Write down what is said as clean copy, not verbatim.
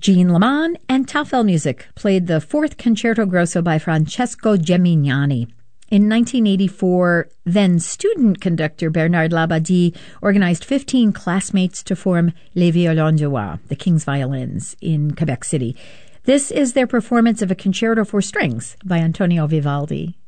Jean Leman and Taffel Music played the fourth Concerto Grosso by Francesco Gemignani. In 1984, then student conductor Bernard Labadie organized 15 classmates to form Les Violons du Roi, the King's Violins, in Quebec City. This is their performance of a concerto for strings by Antonio Vivaldi.